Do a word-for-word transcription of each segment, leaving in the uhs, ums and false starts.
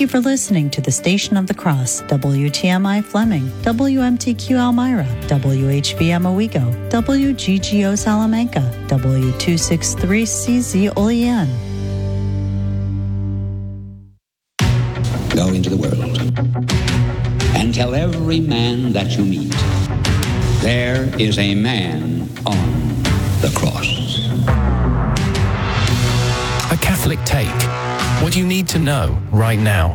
you for listening to the Station of the Cross, W T M I Fleming, W M T Q Elmira, W H V M Owego, W G G O Salamanca, W two sixty-three C Z Olean. Go into the world and tell every man that you meet, there is a man on the cross. A Catholic Take. What you need to know right now.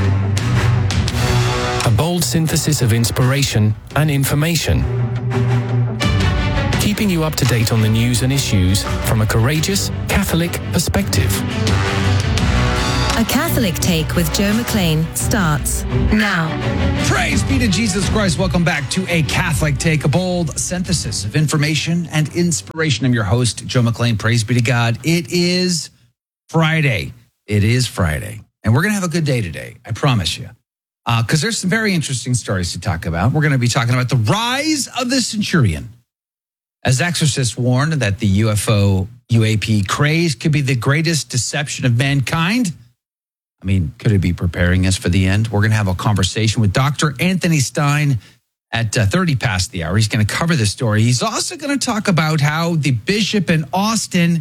A bold synthesis of inspiration and information. Keeping you up to date on the news and issues from a courageous Catholic perspective. A Catholic Take with Joe McLean starts now. Praise be to Jesus Christ. Welcome back to A Catholic Take, a bold synthesis of information and inspiration. I'm your host, Joe McLean. Praise be to God. It is Friday. It is Friday. And we're going to have a good day today. I promise you. Because uh, there's some very interesting stories to talk about. We're going to be talking about the rise of the Centurion. As exorcists warned that the U F O U A P craze could be the greatest deception of mankind. I mean, could it be preparing us for the end? We're going to have a conversation with Doctor Anthony Stine at uh, thirty past the hour. He's going to cover this story. He's also going to talk about how the bishop in Austin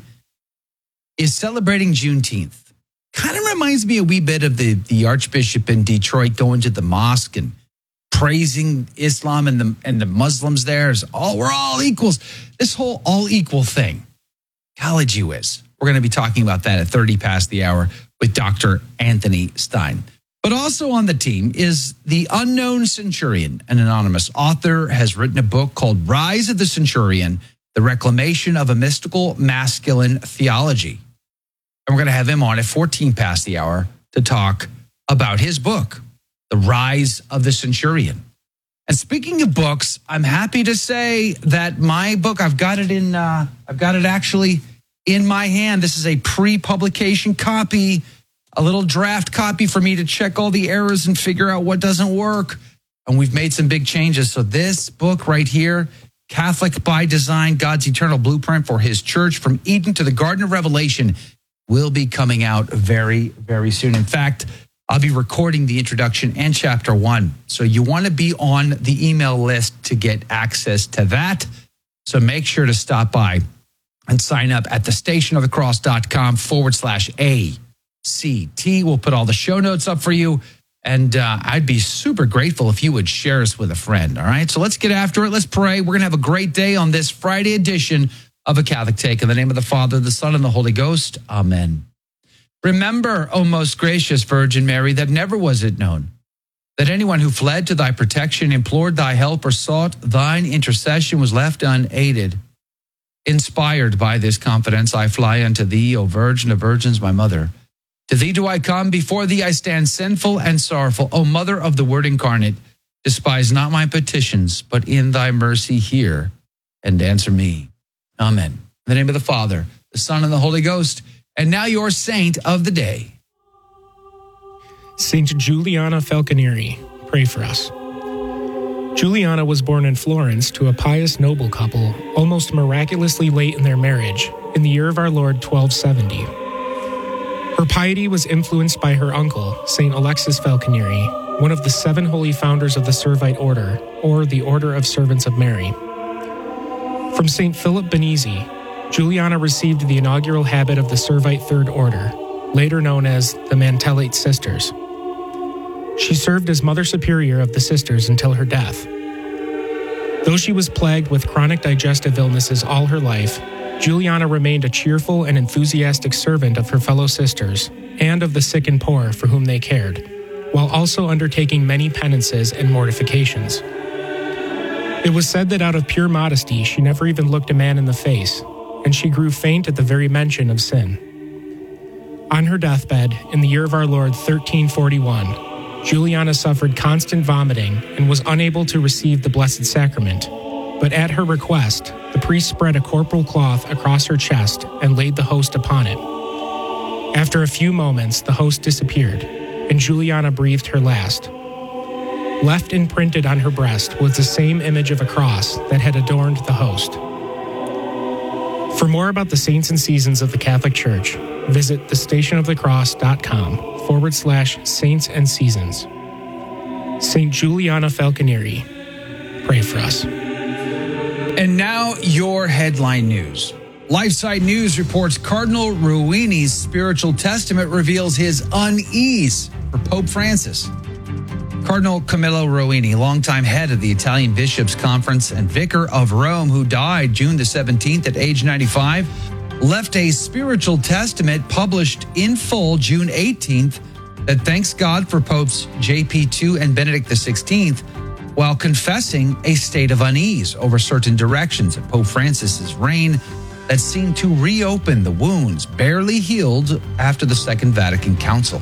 is celebrating Juneteenth. Kind of reminds me a wee bit of the, the archbishop in Detroit going to the mosque and praising Islam and the and the Muslims there. Is all we're all equals. This whole all equal thing. College you is. We're going to be talking about that at thirty past the hour with Doctor Anthony Stine. But also on the team is the Unknown Centurion. An anonymous author has written a book called Rise of the Centurion, The Reclamation of a Mystical Masculine Theology. And we're going to have him on at fourteen past the hour to talk about his book, The Rise of the Centurion. And speaking of books, I'm happy to say that my book, I've got it in, uh, I've got it actually in my hand. This is a pre-publication copy, a little draft copy for me to check all the errors and figure out what doesn't work. And we've made some big changes. So this book right here, Catholic by Design, God's Eternal Blueprint for His Church from Eden to the Garden of Revelation, will be coming out very, very soon. In fact, I'll be recording the introduction and chapter one. So you want to be on the email list to get access to that. So make sure to stop by and sign up at thestationofthecross.com forward slash ACT. We'll put all the show notes up for you. And uh, I'd be super grateful if you would share us with a friend. All right, so let's get after it. Let's pray. We're going to have a great day on this Friday edition of A Catholic Take. In the name of the Father, the Son, and the Holy Ghost. Amen. Remember, O most gracious Virgin Mary, that never was it known that anyone who fled to thy protection, implored thy help, or sought thine intercession was left unaided. Inspired by this confidence, I fly unto thee, O Virgin of Virgins, my mother. To thee do I come, before thee I stand sinful and sorrowful. O Mother of the Word incarnate, despise not my petitions, but in thy mercy hear and answer me. Amen. In the name of the Father, the Son, and the Holy Ghost. And now your saint of the day. Saint Juliana Falconieri, pray for us. Juliana was born in Florence to a pious noble couple almost miraculously late in their marriage, in the year of our Lord twelve seventy. Her piety was influenced by her uncle, Saint Alexis Falconieri, one of the seven holy founders of the Servite Order, or the Order of Servants of Mary. From Saint Philip Benizi, Juliana received the inaugural habit of the Servite Third Order, later known as the Mantellate Sisters. She served as Mother Superior of the Sisters until her death. Though she was plagued with chronic digestive illnesses all her life, Juliana remained a cheerful and enthusiastic servant of her fellow sisters and of the sick and poor for whom they cared, while also undertaking many penances and mortifications. It was said that out of pure modesty she never even looked a man in the face, and she grew faint at the very mention of sin. On her deathbed, in the year of our Lord thirteen forty-one, Juliana suffered constant vomiting and was unable to receive the Blessed Sacrament, but at her request, the priest spread a corporal cloth across her chest and laid the host upon it. After a few moments, the host disappeared, and Juliana breathed her last. Left imprinted on her breast was the same image of a cross that had adorned the host. For more about the saints and seasons of the Catholic Church, visit thestationofthecross.com forward slash saints and seasons. Saint Juliana Falconieri, pray for us. And now your headline news. LifeSite News reports Cardinal Ruini's spiritual testament reveals his unease for Pope Francis. Cardinal Camillo Ruini, longtime head of the Italian Bishops' Conference and vicar of Rome, who died June the seventeenth at age ninety-five, left a spiritual testament published in full June eighteenth that thanks God for Popes J P the Second and Benedict the sixteenth, while confessing a state of unease over certain directions of Pope Francis's reign that seemed to reopen the wounds barely healed after the Second Vatican Council.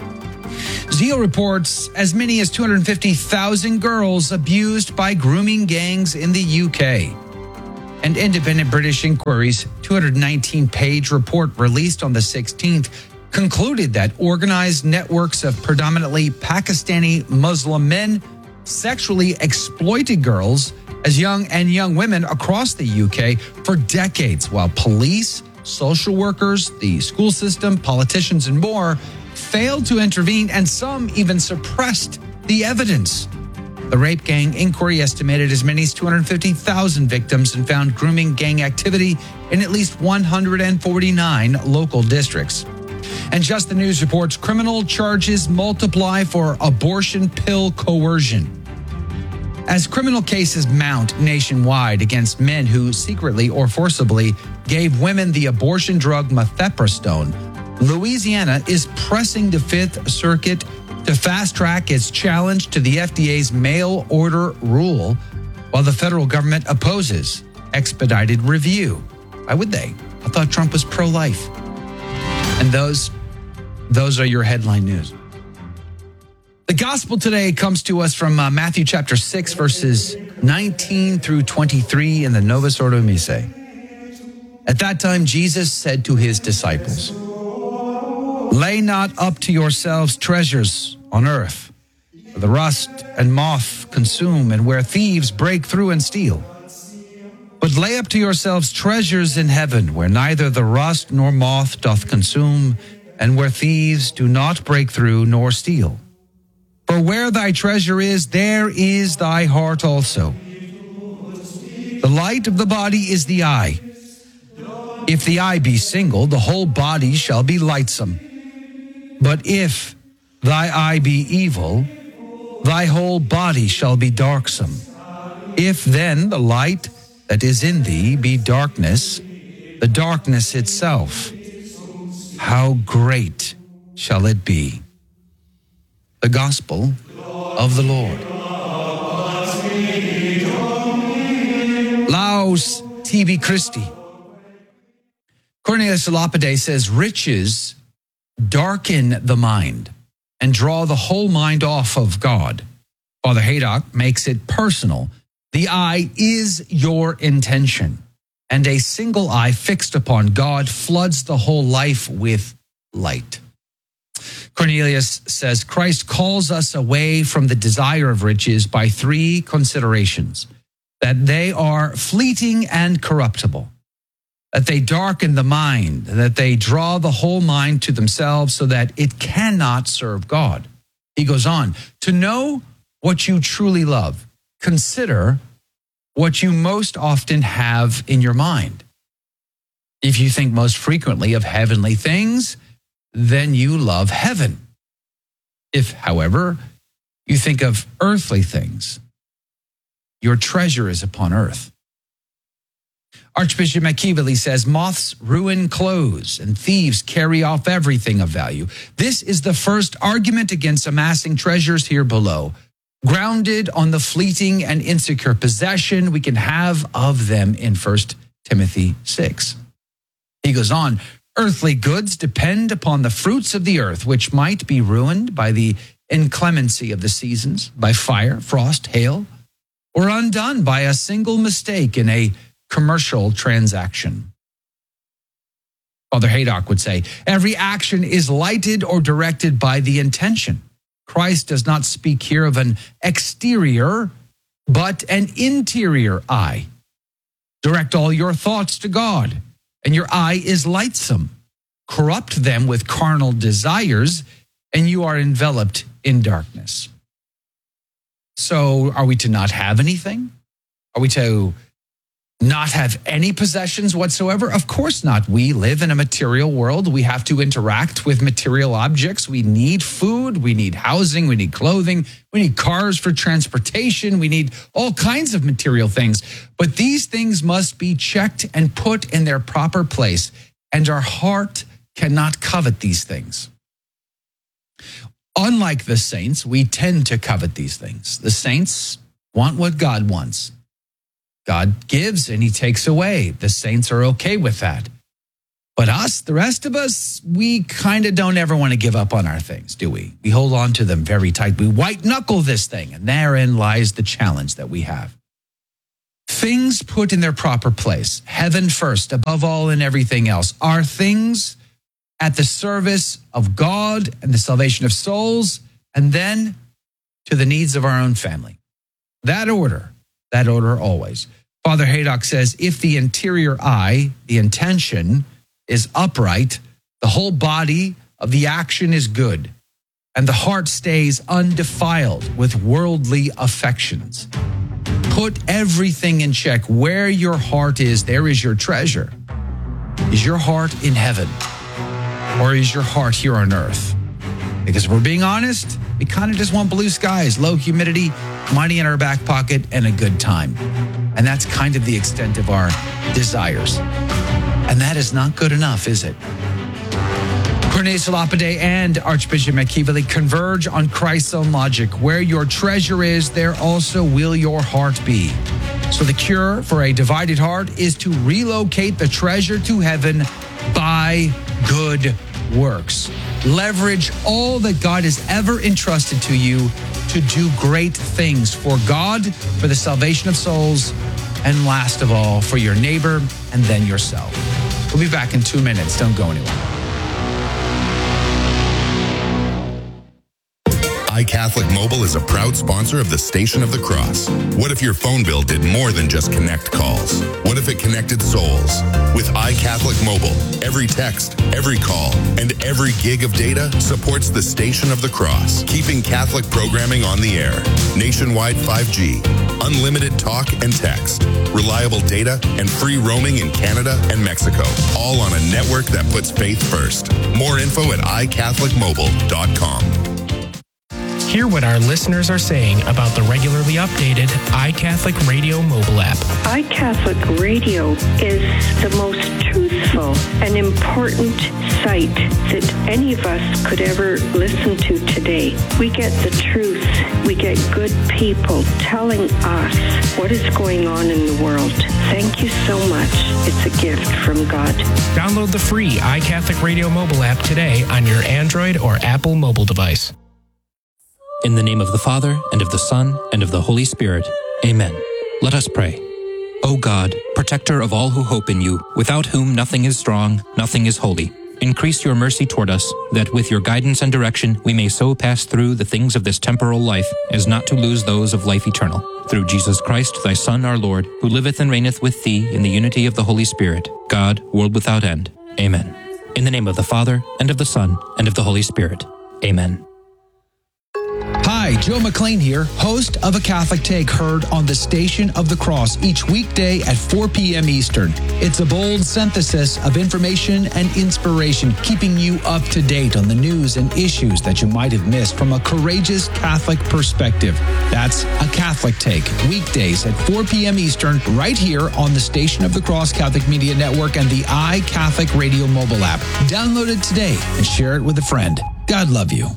Zeal reports as many as two hundred fifty thousand girls abused by grooming gangs in the U K. An independent British inquiry's two hundred nineteen page report released on the sixteenth concluded that organized networks of predominantly Pakistani Muslim men sexually exploited girls as young and young women across the U K for decades, while police, social workers, the school system, politicians, and more failed to intervene, and some even suppressed the evidence. The rape gang inquiry estimated as many as two hundred fifty thousand victims and found grooming gang activity in at least one hundred forty-nine local districts. And Just the News reports criminal charges multiply for abortion pill coercion. As criminal cases mount nationwide against men who secretly or forcibly gave women the abortion drug mifepristone, Louisiana is pressing the Fifth Circuit to fast-track its challenge to the F D A's mail order rule, while the federal government opposes expedited review. Why would they? I thought Trump was pro-life. And those, those are your headline news. The gospel today comes to us from uh, Matthew chapter six, verses nineteen through twenty-three in the Novus Ordo Missae. At that time, Jesus said to his disciples, "Lay not up to yourselves treasures on earth, where the rust and moth consume, and where thieves break through and steal. But lay up to yourselves treasures in heaven, where neither the rust nor moth doth consume, and where thieves do not break through nor steal. For where thy treasure is, there is thy heart also. The light of the body is the eye. If the eye be single, the whole body shall be lightsome. But if thy eye be evil, thy whole body shall be darksome. If then the light that is in thee be darkness, the darkness itself, how great shall it be?" The Gospel of the Lord. Laus tibi Christi. Cornelius Lapide says, riches darken the mind and draw the whole mind off of God. Father Haydock makes it personal. The eye is your intention, and a single eye fixed upon God floods the whole life with light. Cornelius says Christ calls us away from the desire of riches by three considerations: that they are fleeting and corruptible, that they darken the mind, that they draw the whole mind to themselves so that it cannot serve God. He goes on, to know what you truly love, consider what you most often have in your mind. If you think most frequently of heavenly things, then you love heaven. If, however, you think of earthly things, your treasure is upon earth. Archbishop McKeevely says, moths ruin clothes and thieves carry off everything of value. This is the first argument against amassing treasures here below, grounded on the fleeting and insecure possession we can have of them in First Timothy six. He goes on, earthly goods depend upon the fruits of the earth, which might be ruined by the inclemency of the seasons, by fire, frost, hail, or undone by a single mistake in a commercial transaction. Father Haydock would say, every action is lighted or directed by the intention. Christ does not speak here of an exterior, but an interior eye. Direct all your thoughts to God. and your eye is lightsome. Corrupt them with carnal desires, and you are enveloped in darkness. So are we to not have anything? Are we to not have any possessions whatsoever? Of course not. We live in a material world. We have to interact with material objects. We need food. We need housing. We need clothing. We need cars for transportation. We need all kinds of material things. But these things must be checked and put in their proper place. And our heart cannot covet these things. Unlike the saints, we tend to covet these things. The saints want what God wants. God gives and he takes away. The saints are okay with that. But us, the rest of us, we kind of don't ever want to give up on our things, do we? We hold on to them very tight. We white knuckle this thing, and therein lies the challenge that we have. Things put in their proper place, heaven first, above all and everything else, are things at the service of God and the salvation of souls, and then to the needs of our own family. That order, that order always. Father Haydock says, if the interior eye, the intention, is upright, the whole body of the action is good, and the heart stays undefiled with worldly affections. Put everything in check. Where your heart is, there is your treasure. Is your heart in heaven? Or is your heart here on earth? Because if we're being honest, we kind of just want blue skies, low humidity, money in our back pocket, and a good time. And that's kind of the extent of our desires. And that is not good enough, is it? Cornelius Lapide and Archbishop McKeeverly converge on Christ's own logic. Where your treasure is, there also will your heart be. So the cure for a divided heart is to relocate the treasure to heaven by good works. Leverage all that God has ever entrusted to you to do great things for God, for the salvation of souls, and last of all, for your neighbor and then yourself. We'll be back in two minutes. Don't go anywhere. iCatholic Mobile is a proud sponsor of the Station of the Cross. What if your phone bill did more than just connect calls? What if it connected souls? With iCatholic Mobile, every text, every call, and every gig of data supports the Station of the Cross, keeping Catholic programming on the air. Nationwide five G, unlimited talk and text, reliable data, and free roaming in Canada and Mexico, all on a network that puts faith first. More info at i catholic mobile dot com. Hear what our listeners are saying about the regularly updated iCatholic Radio mobile app. iCatholic Radio is the most truthful and important site that any of us could ever listen to today. We get the truth. We get good people telling us what is going on in the world. Thank you so much. It's a gift from God. Download the free iCatholic Radio mobile app today on your Android or Apple mobile device. In the name of the Father, and of the Son, and of the Holy Spirit. Amen. Let us pray. O God, protector of all who hope in you, without whom nothing is strong, nothing is holy, increase your mercy toward us, that with your guidance and direction we may so pass through the things of this temporal life as not to lose those of life eternal. Through Jesus Christ, thy Son, our Lord, who liveth and reigneth with thee in the unity of the Holy Spirit, God, world without end. Amen. In the name of the Father, and of the Son, and of the Holy Spirit. Amen. Hi, Joe McLean here, host of A Catholic Take, heard on the Station of the Cross each weekday at four p.m. Eastern. It's a bold synthesis of information and inspiration, keeping you up to date on the news and issues that you might have missed from a courageous Catholic perspective. That's A Catholic Take, weekdays at four p.m. Eastern, right here on the Station of the Cross Catholic Media Network and the iCatholic Radio mobile app. Download it today and share it with a friend. God love you.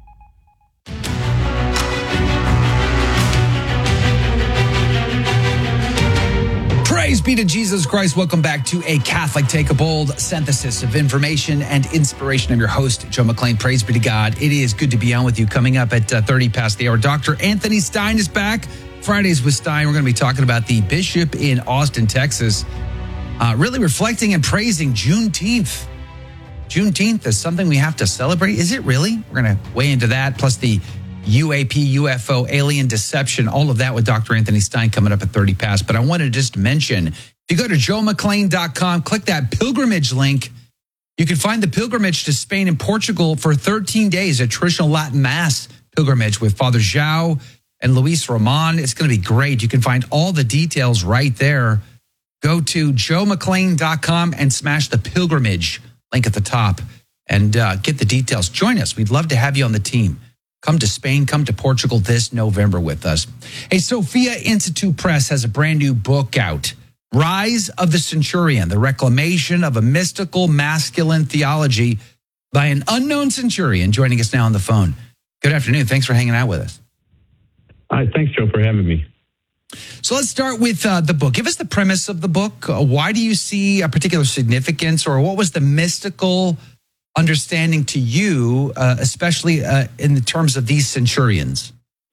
Praise be to Jesus Christ. Welcome back to A Catholic Take, a bold synthesis of information and inspiration. I'm your host, Joe McLean. Praise be to God. It is good to be on with you. Coming up at uh, thirty past the hour, Doctor Anthony Stein is back. Fridays with Stein. We're going to be talking about the bishop in Austin, Texas, uh, really reflecting and praising Juneteenth. Juneteenth is something we have to celebrate. Is it really? We're going to weigh into that, plus the U A P, U F O, alien deception, all of that with Doctor Anthony Stein coming up at thirty past. But I wanted to just mention, If you go to joe mcclain dot com, click that pilgrimage link, you can find the pilgrimage to Spain and Portugal for thirteen days, a traditional Latin Mass pilgrimage with Father João and Luis Roman. It's going to be great. You can find all the details right there. Go to joe mcclain dot com and smash the pilgrimage link at the top and uh, get the details. Join us. We'd love to have you on the team. Come to Spain, come to Portugal this November with us. Hey, Sophia Institute Press has a brand new book out, Rise of the Centurion, the reclamation of a mystical masculine theology by an unknown centurion, joining us now on the phone. Good afternoon. Thanks for hanging out with us. Hi, thanks, Joe, for having me. So let's start with uh, the book. Give us the premise of the book. Uh, why do you see a particular significance, or what was the mystical understanding to you, uh, especially uh, in the terms of these centurions?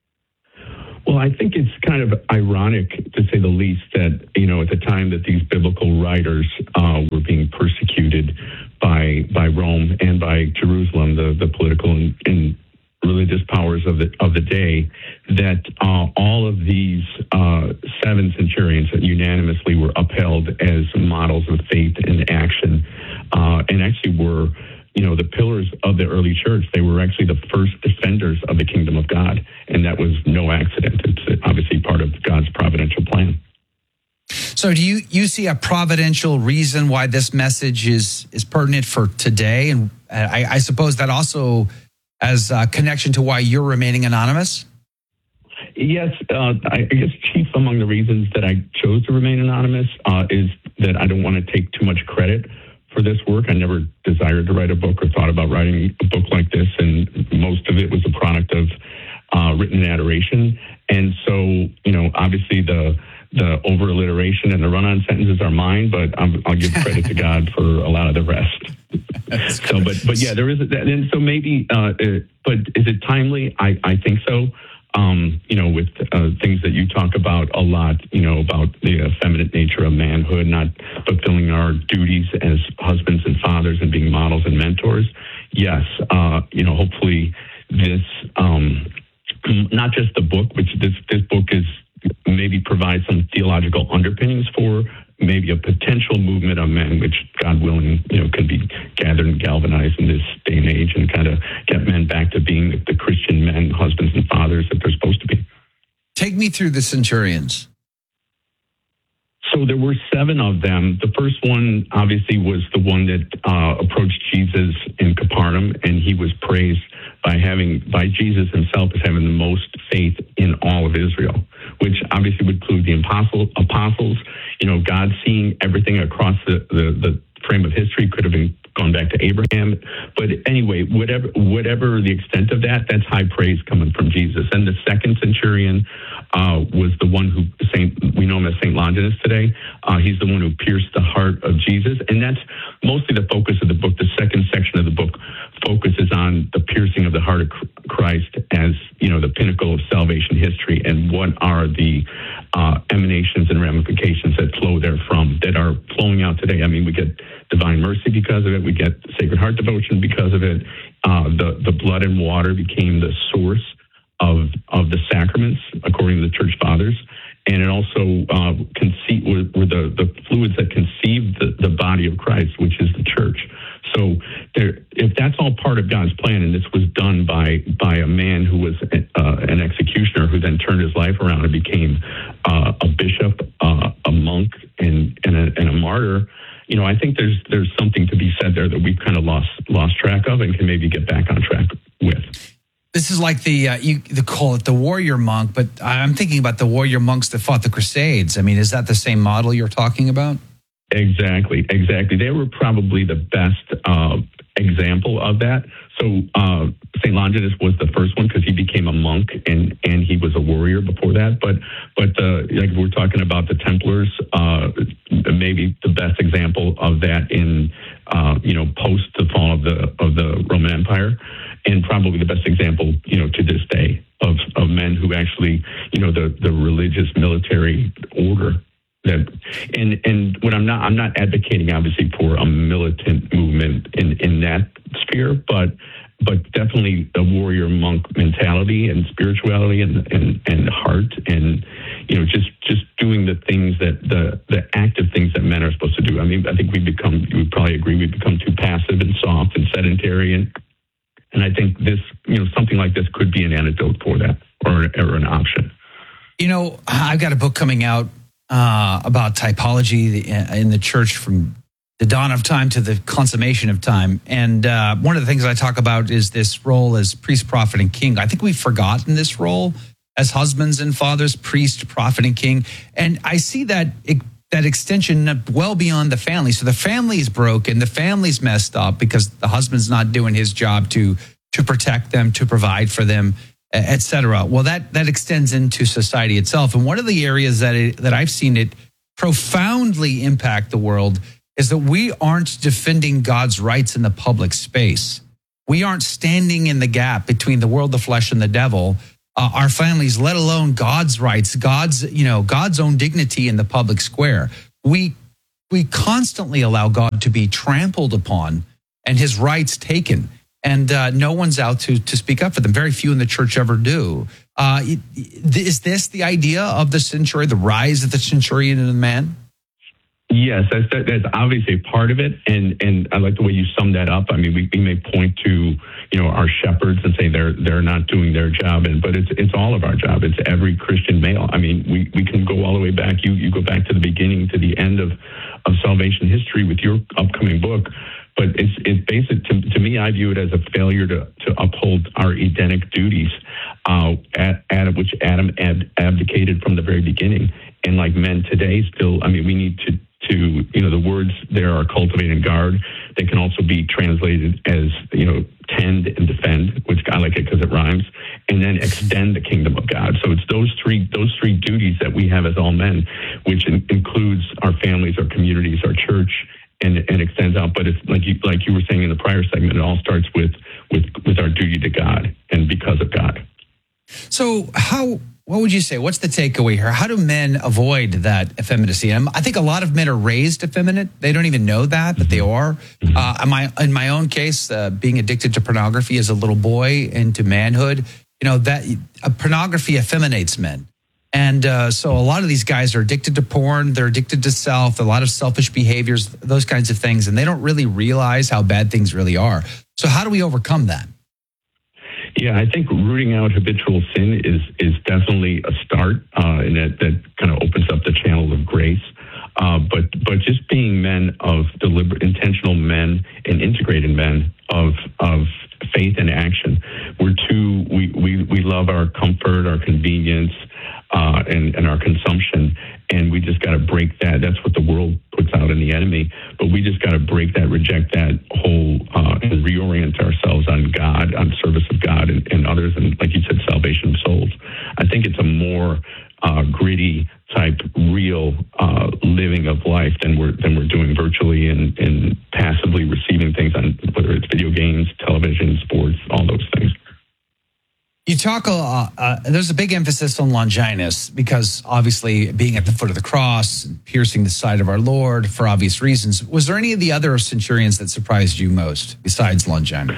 Well, I think it's kind of ironic, to say the least, that, you know, at the time that these biblical writers uh, were being persecuted by by Rome and by Jerusalem, the, the political and, and religious powers of the of the day, that uh, all of these uh, seven centurions that unanimously were upheld as models of faith and action, uh, and actually were, you know, the pillars of the early church. They were actually the first defenders of the kingdom of God, and that was no accident. It's obviously part of God's providential plan. So do you, you see a providential reason why this message is, is pertinent for today? And I, I suppose that also has a connection to why you're remaining anonymous? Yes, uh, I guess chief among the reasons that I chose to remain anonymous uh, is that I don't want to take too much credit for this work. I never desired to write a book or thought about writing a book like this, and most of it was a product of uh, written in adoration. And so, you know, obviously the the over alliteration and the run-on sentences are mine, but I'm, I'll give credit to God for a lot of the rest. So, but but yeah, there is, a, and so maybe, uh, it, but is it timely? I I think so. Um, you know, with uh, things that you talk about a lot, you know, about the effeminate nature of manhood, not fulfilling our duties as husbands and fathers and being models and mentors. Yes, uh, you know, hopefully this, um, not just the book, which this, this book is maybe provides some theological underpinnings for maybe a potential movement of men, which God willing, you know, could be gathered and galvanized in this day and age and kind of get men back to being the, the Christian men, husbands and fathers that they're supposed to be. Take me through the centurions. So there were seven of them. The first one obviously was the one that uh, approached Jesus in Capernaum, and he was praised by having, by Jesus himself as having the most faith in all of Israel, which obviously would include the apostle, apostles. You know, God seeing everything across the, the, the frame of history could have been gone back to Abraham. But anyway, whatever whatever the extent of that, that's high praise coming from Jesus. And the second centurion uh, was the one who, Saint we know him as Saint Longinus today. Uh, he's the one who pierced the heart of Jesus. And that's mostly the focus of the book. The second section of the book focuses on the piercing of the heart of Christ as, you know, the pinnacle of salvation history, and what are the uh, emanations and ramifications that flow therefrom, that are flowing out today. I mean, we get divine mercy because of it. We get Sacred Heart devotion because of it. Uh, the, the blood and water became the source of of the sacraments, according to the Church Fathers. And it also uh, conceive, were, were the, the fluids that conceived the, the body of Christ, which is the church. So there, if that's all part of God's plan, and this was done by by a man who was uh, an executioner who then turned his life around and became uh, a bishop, uh, a monk, and and a, and a martyr, you know, I think there's there's something to be said there that we've kind of lost lost track of and can maybe get back on track with. This is like the, uh, you they call it the warrior monk, but I'm thinking about the warrior monks that fought the Crusades. I mean, is that the same model you're talking about? Exactly, exactly. They were probably the best uh, example of that. So uh, Saint Longinus was the first one because he became a monk and, and he was a warrior before that. But but uh, like we're talking about the Templars, uh, maybe the best example of that in uh, you know post the fall of the of the Roman Empire, and probably the best example you know to this day of of men who actually you know the the religious military order. That and and what I'm not I'm not advocating obviously for a militant movement in, in that sphere, but but definitely a warrior monk mentality and spirituality and, and, and heart and, you know, just, just doing the things that the, the active things that men are supposed to do. I mean, I think we become, you would probably agree, we become too passive and soft and sedentary. And, and I think this, you know, something like this could be an antidote for that or, or an option. You know, I've got a book coming out uh, about typology in the church from the dawn of time to the consummation of time. And uh, one of the things I talk about is this role as priest, prophet, and king. I think we've forgotten this role as husbands and fathers, priest, prophet, and king. And I see that that extension well beyond the family. So the family's broken, the family's messed up because the husband's not doing his job to to protect them, to provide for them, et cetera. Well, that that extends into society itself. And one of the areas that it, that I've seen it profoundly impact the world is that we aren't defending God's rights in the public space. We aren't standing in the gap between the world, the flesh, and the devil, uh, our families, let alone God's rights, God's, you know, God's own dignity in the public square. We we constantly allow God to be trampled upon and his rights taken. And uh, no one's out to to speak up for them. Very few in the church ever do. Uh, is this the idea of the century, the rise of the centurion and the man? Yes, that's that's obviously part of it, and and I like the way you summed that up. I mean, we, we may point to, you know, our shepherds and say they're they're not doing their job, and but it's it's all of our job. It's every Christian male. I mean, we, we can go all the way back. You you go back to the beginning, to the end of, of salvation history with your upcoming book. But it's it's basic to, to me. I view it as a failure to, to uphold our Edenic duties, uh, at, at which Adam ab, abdicated from the very beginning. And like men today, still, I mean, we need to to you know the words there are cultivate and guard. They can also be translated as, you know, tend and defend, which I like it because it rhymes, and then extend the kingdom of God. So it's those three those three duties that we have as all men, which in, includes our families, our communities, our church. And, and extends out, but it's like you like you were saying in the prior segment. It all starts with with with our duty to God and because of God. So, how? What would you say? What's the takeaway here? How do men avoid that effeminacy? And I think a lot of men are raised effeminate. They don't even know that, but they are. Mm-hmm. Uh, in my in my own case, uh, being addicted to pornography as a little boy into manhood, you know that uh, pornography effeminates men. And uh, so a lot of these guys are addicted to porn. They're addicted to self, a lot of selfish behaviors, those kinds of things. And they don't really realize how bad things really are. So how do we overcome that? Yeah, I think rooting out habitual sin is is definitely a start, uh, and that, that kind of opens up the channel of grace. Uh, but but just being men of deliberate, intentional men and integrated men of of faith and action. We're too we we, we love our comfort, our convenience, uh, and and our consumption, and we just got to break that. That's what the world puts out in the enemy. But we just got to break that, reject that whole, uh, and reorient ourselves on God, on service of God and, and others, and like you said, salvation of souls. I think it's a more uh, gritty type, real uh, living of life than we're than we're doing virtually and, and passively receiving things on whether it's video games, television, sports, all those things. You talk a lot, uh, there's a big emphasis on Longinus because obviously being at the foot of the cross and piercing the side of our Lord for obvious reasons. Was there any of the other centurions that surprised you most besides Longinus?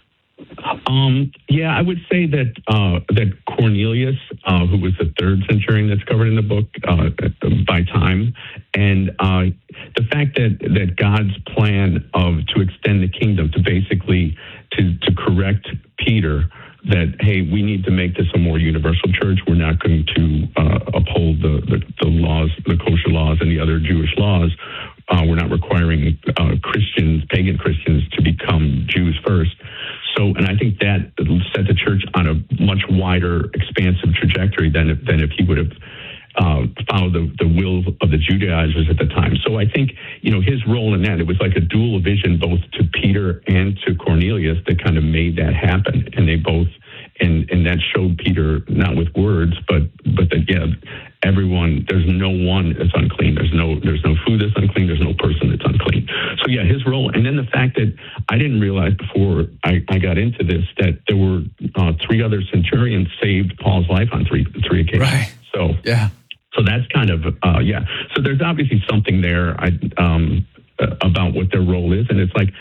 Um, yeah, I would say that uh, that Cornelius, uh, who was the third centurion that's covered in the book uh, by time, and uh, the fact that, that God's plan of to extend the kingdom to basically to, to correct Peter, that, hey, we need to make this a more universal church. We're not going to uh, uphold the, the, the laws, the kosher laws and the other Jewish laws. Uh, we're not requiring uh, Christians, pagan Christians, to become Jews first. So, and I think that set the church on a much wider, expansive trajectory than if, than if he would have uh, followed the, the will of the Judaizers at the time. So I think, you know, his role in that, it was like a dual vision, both to Peter and to Cornelius, that kind of made that happen. And they both, and, and that showed Peter, not with words, but, but that, yeah, everyone, there's no one that's unclean. There's no, there's no food that's unclean. There's no person that's unclean. So yeah, his role. And then the fact that I didn't realize before I, I got into this, that there were uh, three other centurions saved Paul's life on three, three occasions. Right. So, yeah. So that's kind of, uh, yeah. So there's obviously something there I, um, about what their role is. And it's like,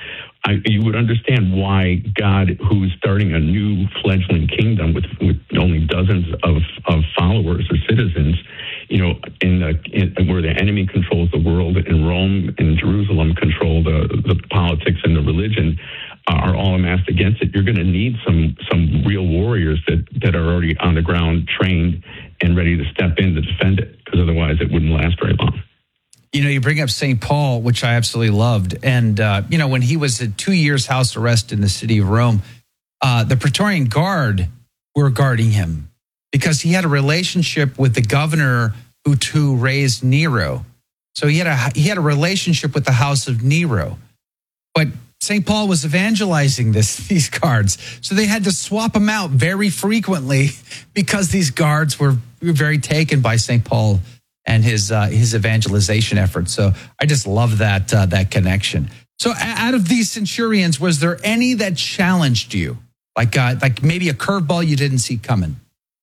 I, you would understand why God, who is starting a new fledgling kingdom with, with only dozens of, of followers or citizens, you know, in the in, where the enemy controls the world, and Rome and Jerusalem control the, the politics and the religion, uh, are all amassed against it. You're going to need some some real warriors that, that are already on the ground, trained and ready to step in to defend it, because otherwise it wouldn't last very long. You know, you bring up Saint Paul, which I absolutely loved. And, uh, you know, when he was at two years house arrest in the city of Rome, uh, the Praetorian Guard were guarding him because he had a relationship with the governor who, who raised Nero. So he had a he had a relationship with the house of Nero. But Saint Paul was evangelizing this these guards. So they had to swap them out very frequently because these guards were, were very taken by Saint Paul and his uh, his evangelization efforts. So I just love that uh, that connection. So out of these centurions, was there any that challenged you? Like uh, like maybe a curveball you didn't see coming?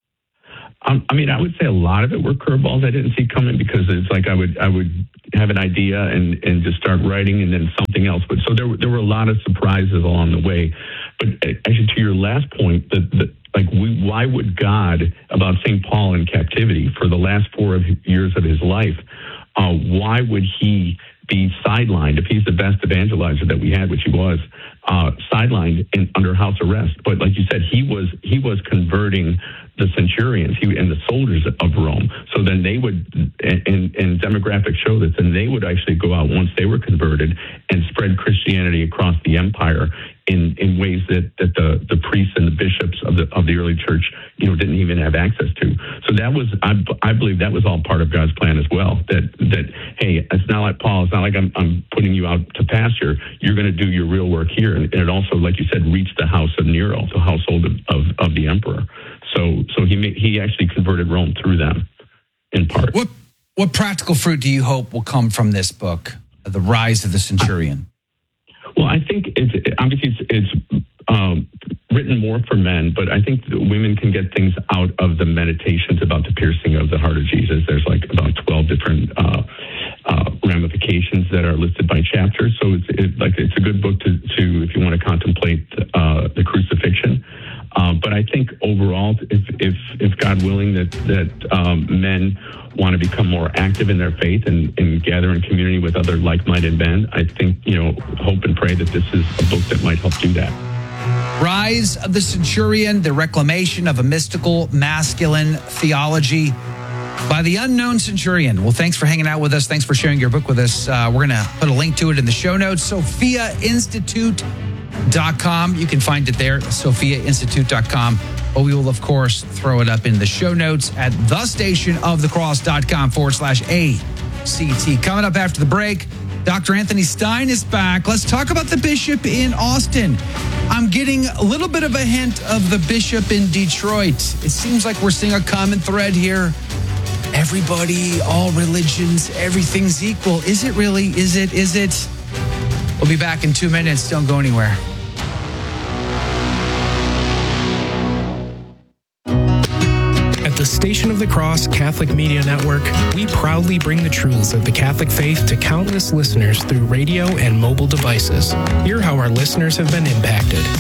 Um, I mean, I would say a lot of it were curveballs I didn't see coming, because it's like I would I would have an idea and, and just start writing, and then something else. But so there were, there were a lot of surprises along the way. But actually, to your last point, the, the like we, why would God, about Saint Paul in captivity for the last four of years of his life, uh, why would he be sidelined if he's the best evangelizer that we had, which he was, uh, sidelined in, under house arrest? But like you said, he was he was converting the centurions he, and the soldiers of Rome. So then they would, and, and, and demographics show this, and they would actually go out once they were converted and spread Christianity across the empire in, in ways that, that the, the priests and the bishops of the of the early church, you know, didn't even have access to. So that was, I, I believe that was all part of God's plan as well. That that hey, it's not like Paul. It's not like I'm I'm putting you out to pasture. You're going to do your real work here, and, and it also, like you said, reached the house of Nero, the household of, of, of the emperor. So so he made, he actually converted Rome through them, in part. What what practical fruit do you hope will come from this book, The Rise of the Centurion? Well, I think it's obviously it's, it's um, written more for men, but I think women can get things out of the meditations about the piercing of the heart of Jesus. There's like about twelve different uh, uh, ramifications that are listed by chapter. So it's it, like it's a good book to, to if you want to contemplate uh, the crucifixion. Uh, but I think overall, if if if God willing, that that um, men want to become more active in their faith and, and gather in community with other like-minded men, I think, you know, hope and pray that this is a book that might help do that. Rise of the Centurion, the reclamation of a mystical masculine theology by the unknown centurion. Well, thanks for hanging out with us. Thanks for sharing your book with us. Uh, we're going to put a link to it in the show notes. Sophia Institute dot com. You can find it there, Sophia Institute dot com. But we will, of course, throw it up in the show notes at the station of the cross dot com forward slash A C T. Coming up after the break, Doctor Anthony Stein is back. Let's talk about the bishop in Austin. I'm getting a little bit of a hint of the bishop in Detroit. It seems like we're seeing a common thread here. Everybody, all religions, everything's equal. Is it really? Is it? Is it? We'll be back in two minutes. Don't go anywhere. At the Station of the Cross Catholic Media Network, we proudly bring the truths of the Catholic faith to countless listeners through radio and mobile devices. Hear how our listeners have been impacted.